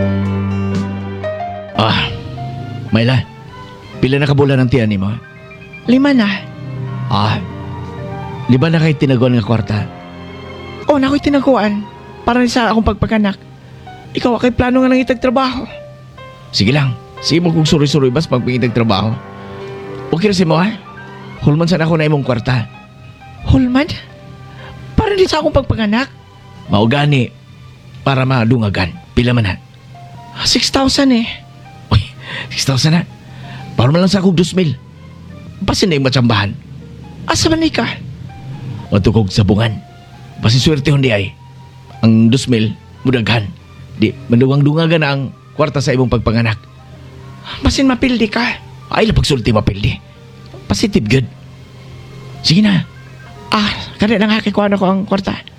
Mayla, pila na kabulan ng tiyan ni mo? 5 na. Di ba na kayo tinaguan nga kwarta? O, na ako'y tinaguan. Para sa akong pagpaganak. Ikaw, akay plano nga nang itagtrabaho. Sige lang, sige mo kung suri-suri bas pagpingitag trabaho. Okay na si mo ha? Hulman sana ako na imong kwarta. Hulman? Para di sa akong pagpaganak. Maugani, para madungagan. Pila man ha? 6,000 eh. Uy, 6,000 na. Para man lang sa akong 2,000. Basin na yung matsambahan. Asa man ka? Matukog sa bungan. Basin swerte hindi ay. Ang 2,000, mudaghan. Di, manduwang-dungagan na ang kwarta sa imong pagpanganak. Basin mapildi ka. Ay, lapagsulti mapildi. Positive good. Sige na. Kada nang hakikuha na ko ang kwarta.